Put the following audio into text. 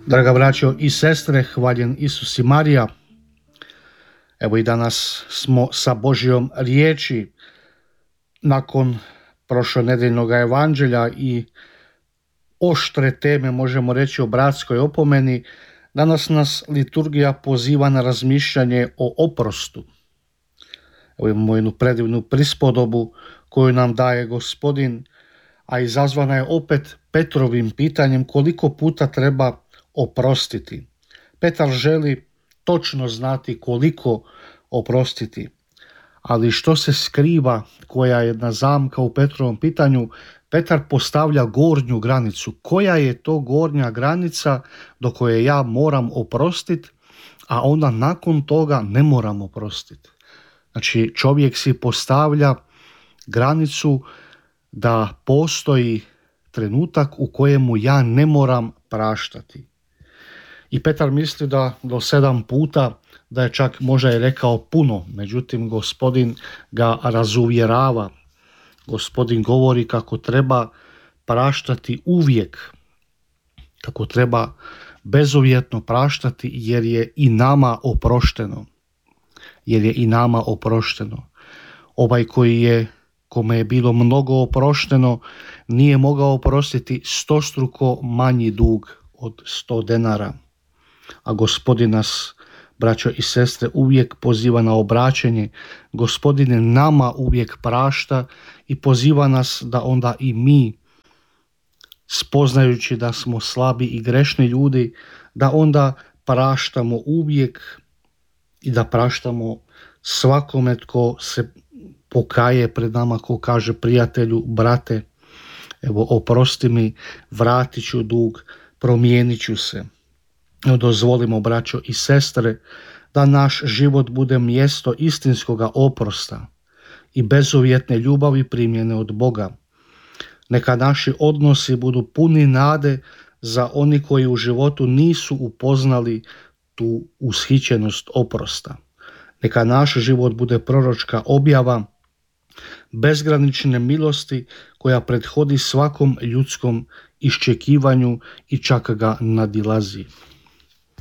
Draga braćo i sestre, hvaljen Isus i Marija. Evo i danas smo sa Božjom riječi nakon prošlonedeljnog evanđelja i oštre teme, možemo reći, o bratskoj opomeni. Danas nas liturgija poziva na razmišljanje o oprostu. Evo imamo jednu predivnu prispodobu koju nam daje Gospodin, a izazvana je opet Petrovim pitanjem koliko puta treba oprostiti. Petar želi točno znati koliko oprostiti, ali što se skriva, koja je jedna zamka u Petrovom pitanju? Petar postavlja gornju granicu. Koja je to gornja granica do koje ja moram oprostiti, a onda nakon toga ne moram oprostiti? Znači, čovjek si postavlja granicu da postoji trenutak u kojemu ja ne moram praštati. I Petar misli da do 7 puta, da je čak možda je rekao puno, međutim Gospodin ga razuvjerava. Gospodin govori kako treba praštati uvijek, kako treba bezuvjetno praštati jer je i nama oprošteno. Ovaj kome je bilo mnogo oprošteno, nije mogao oprostiti 100-struko manji dug od 100 denara. A Gospodin nas, braćo i sestre, uvijek poziva na obraćenje. Gospodin nama uvijek prašta i poziva nas da onda i mi, spoznajući da smo slabi i grešni ljudi, da onda praštamo uvijek i da praštamo svakome tko se pokaje pred nama, ko kaže prijatelju, brate, evo oprosti mi, vratit ću dug, promijenit ću se. Dozvolimo, braćo i sestre, da naš život bude mjesto istinskoga oprosta i bezuvjetne ljubavi primljene od Boga. Neka naši odnosi budu puni nade za oni koji u životu nisu upoznali tu ushićenost oprosta. Neka naš život bude proročka objava bezgranične milosti koja prethodi svakom ljudskom iščekivanju i čak ga nadilazi.